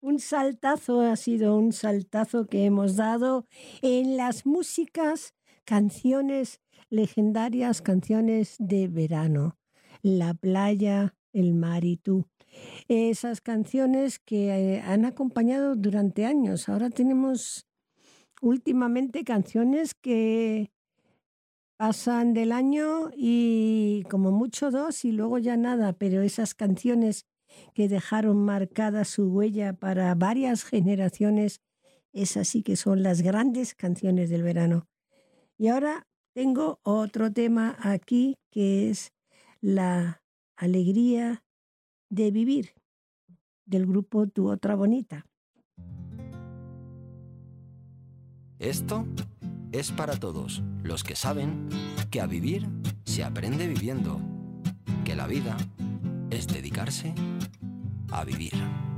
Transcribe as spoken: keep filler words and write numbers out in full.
Un saltazo, ha sido un saltazo que hemos dado en las músicas, canciones legendarias, canciones de verano. La playa, el mar y tú. Esas canciones que eh, han acompañado durante años. Ahora tenemos últimamente canciones que pasan del año y como mucho dos y luego ya nada, pero esas canciones que dejaron marcada su huella para varias generaciones, esas sí que son las grandes canciones del verano. Y ahora tengo otro tema aquí que es la alegría de vivir, del grupo Tu Otra Bonita. Esto es para todos los que saben que a vivir se aprende viviendo, que la vida es dedicarse a vivir.